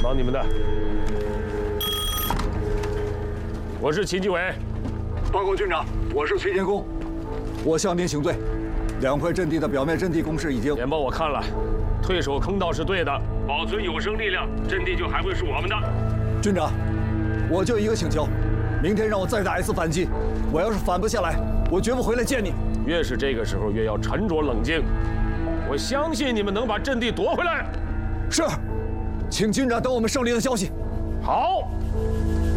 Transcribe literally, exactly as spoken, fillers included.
访你们的。我是秦继伟。 报告军长，我是崔建功。我向您请罪。两块阵地的表面阵地攻势已经…… 连帮我看了，退守坑道是对的，保存有生力量，阵地就还会是我们的。 军长，我就一个请求，明天让我再打一次反击。我要是反不下来，我绝不回来见你。 越是这个时候，越要沉着冷静。我相信你们能把阵地夺回来。 是，请军长等我们胜利的消息。 好。